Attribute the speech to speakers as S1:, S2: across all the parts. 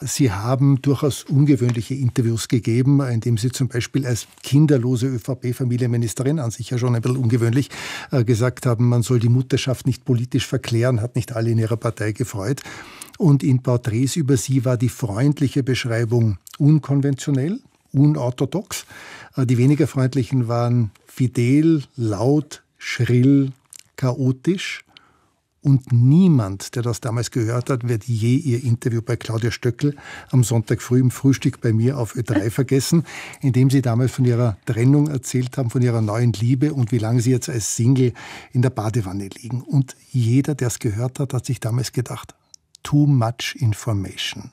S1: Sie haben durchaus ungewöhnliche Interviews gegeben, indem Sie zum Beispiel als kinderlose ÖVP-Familienministerin, an sich ja schon ein bisschen ungewöhnlich, gesagt haben, man soll die Mutterschaft nicht politisch verklären, hat nicht alle in Ihrer Partei gefreut. Und in Porträts über Sie war die freundliche Beschreibung unkonventionell, unorthodox. Die weniger freundlichen waren fidel, laut, schrill, chaotisch. Und niemand, der das damals gehört hat, wird je Ihr Interview bei Claudia Stöckl am Sonntag früh im Frühstück bei mir auf Ö3 vergessen, in dem Sie damals von Ihrer Trennung erzählt haben, von Ihrer neuen Liebe und wie lange Sie jetzt als Single in der Badewanne liegen. Und jeder, der es gehört hat, hat sich damals gedacht, too much information.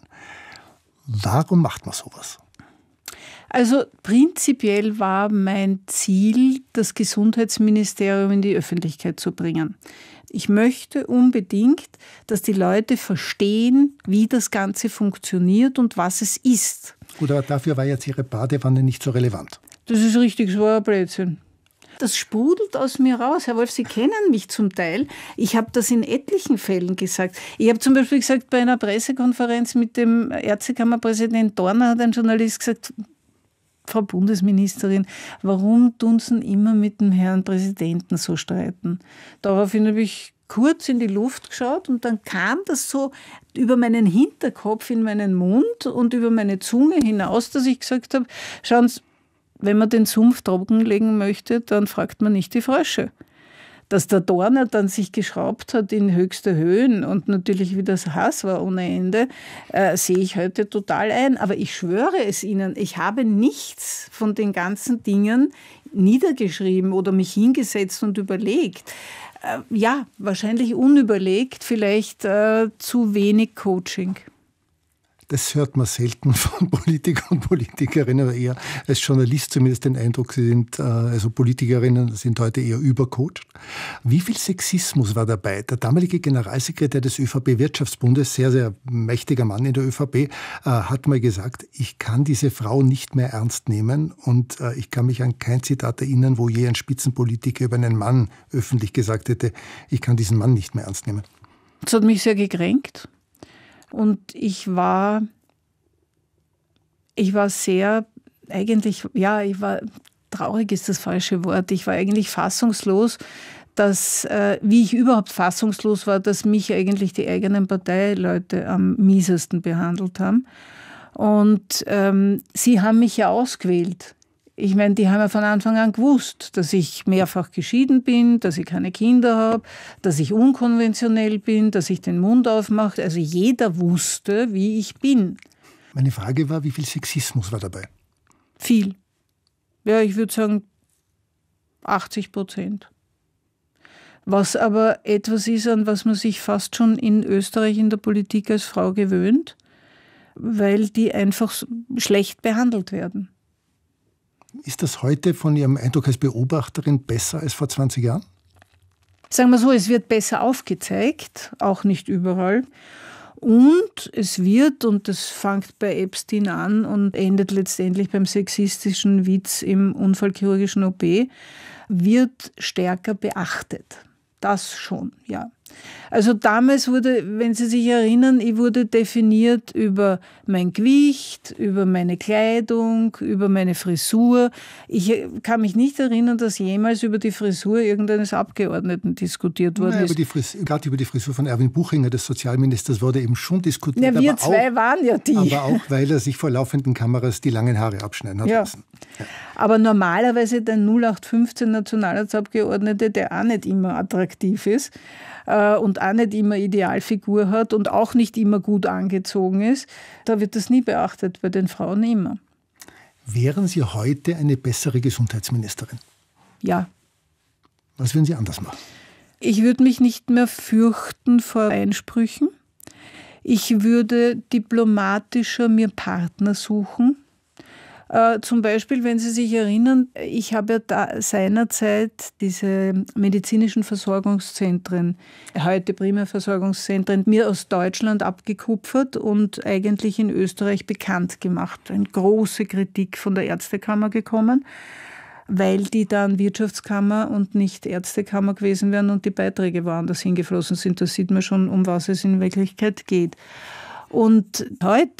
S1: Warum macht man sowas?
S2: Also prinzipiell war mein Ziel, das Gesundheitsministerium in die Öffentlichkeit zu bringen. Ich möchte unbedingt, dass die Leute verstehen, wie das Ganze funktioniert und was es ist.
S1: Gut, aber dafür war jetzt Ihre Badewanne nicht so relevant.
S2: Das ist richtig, so ein Blödsinn. Das sprudelt aus mir raus. Herr Wolf, Sie kennen mich zum Teil. Ich habe das in etlichen Fällen gesagt. Ich habe zum Beispiel gesagt, bei einer Pressekonferenz mit dem Ärztekammerpräsident Dorner hat ein Journalist gesagt, Frau Bundesministerin, warum tun Sie immer mit dem Herrn Präsidenten so streiten? Daraufhin habe ich kurz in die Luft geschaut und dann kam das so über meinen Hinterkopf in meinen Mund und über meine Zunge hinaus, dass ich gesagt habe, schauen Sie, wenn man den Sumpf trockenlegen möchte, dann fragt man nicht die Frösche. Dass der Dorner dann sich geschraubt hat in höchste Höhen und natürlich wieder Hass war ohne Ende, sehe ich heute total ein. Aber ich schwöre es Ihnen, ich habe nichts von den ganzen Dingen niedergeschrieben oder mich hingesetzt und überlegt. Ja, wahrscheinlich unüberlegt, vielleicht zu wenig Coaching.
S1: Das hört man selten von Politikern und Politikerinnen, aber eher als Journalist zumindest den Eindruck, sie sind, also Politikerinnen sind heute eher übercoacht. Wie viel Sexismus war dabei? Der damalige Generalsekretär des ÖVP-Wirtschaftsbundes, sehr, sehr mächtiger Mann in der ÖVP, hat mal gesagt, ich kann diese Frau nicht mehr ernst nehmen und ich kann mich an kein Zitat erinnern, wo je ein Spitzenpolitiker über einen Mann öffentlich gesagt hätte, ich kann diesen Mann nicht mehr ernst nehmen.
S2: Das hat mich sehr gekränkt. Und ich war sehr, traurig ist das falsche Wort, ich war eigentlich fassungslos, wie ich überhaupt fassungslos war, dass mich eigentlich die eigenen Parteileute am miesesten behandelt haben. Und sie haben mich ja ausgewählt. Ich meine, die haben ja von Anfang an gewusst, dass ich mehrfach geschieden bin, dass ich keine Kinder habe, dass ich unkonventionell bin, dass ich den Mund aufmache. Also jeder wusste, wie ich bin.
S1: Meine Frage war, wie viel Sexismus war dabei?
S2: Viel. Ja, ich würde sagen 80%. Was aber etwas ist, an was man sich fast schon in Österreich in der Politik als Frau gewöhnt, weil die einfach schlecht behandelt werden.
S1: Ist das heute von Ihrem Eindruck als Beobachterin besser als vor 20 Jahren?
S2: Sagen wir so, es wird besser aufgezeigt, auch nicht überall. Und es wird, und das fängt bei Epstein an und endet letztendlich beim sexistischen Witz im unfallchirurgischen OP, wird stärker beachtet. Das schon, ja. Also damals wurde, wenn Sie sich erinnern, ich wurde definiert über mein Gewicht, über meine Kleidung, über meine Frisur. Ich kann mich nicht erinnern, dass jemals über die Frisur irgendeines Abgeordneten diskutiert worden ist.
S1: Gerade über die Frisur von Erwin Buchinger, des Sozialministers, wurde eben schon diskutiert.
S2: Ja, wir zwei waren ja die.
S1: Aber auch, weil er sich vor laufenden Kameras die langen Haare abschneiden hat lassen. Ja.
S2: Aber normalerweise der 0815 Nationalratsabgeordnete, der auch nicht immer attraktiv ist, und auch nicht immer Idealfigur hat und auch nicht immer gut angezogen ist, da wird das nie beachtet, bei den Frauen immer.
S1: Wären Sie heute eine bessere Gesundheitsministerin?
S2: Ja.
S1: Was würden Sie anders machen?
S2: Ich würde mich nicht mehr fürchten vor Einsprüchen. Ich würde diplomatischer mir Partner suchen. Zum Beispiel, wenn Sie sich erinnern, ich habe ja da seinerzeit diese medizinischen Versorgungszentren, heute Primärversorgungszentren, mir aus Deutschland abgekupfert und eigentlich in Österreich bekannt gemacht. Eine große Kritik von der Ärztekammer gekommen, weil die dann Wirtschaftskammer und nicht Ärztekammer gewesen wären und die Beiträge woanders hingeflossen sind. Da sieht man schon, um was es in Wirklichkeit geht. Und heute